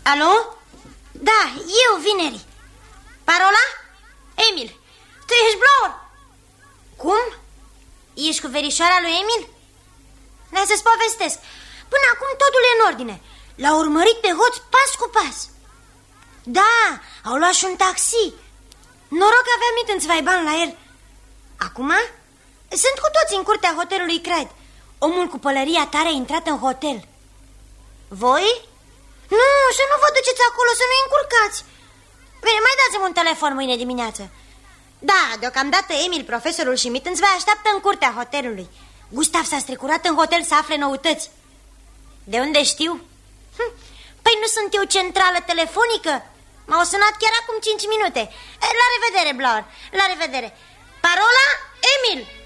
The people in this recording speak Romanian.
Alo? Da, eu, Vineri. Parola? Emil. Tu ești Blower? Cum? Ești cu verișoara lui Emil? Hai să-ți povestesc. Până acum totul e în ordine. L-au urmărit pe hoț pas cu pas. Da, au luat și un taxi. Noroc că aveam Mittenzweiban la el. Acum sunt cu toți în curtea hotelului Craid. Omul cu pălăria tare a intrat în hotel. Voi? Nu, să nu vă duceți acolo, să nu-i încurcați. Bine, mai dați-mi un telefon mâine dimineață. Da, deocamdată Emil, profesorul și Mittenzwei așteaptă în curtea hotelului. Gustav s-a strecurat în hotel să afle noutăți. De unde știu? Păi nu sunt eu centrală telefonică? M-au sunat chiar acum 5 minute. La revedere, Blower, la revedere. Parola? Emil.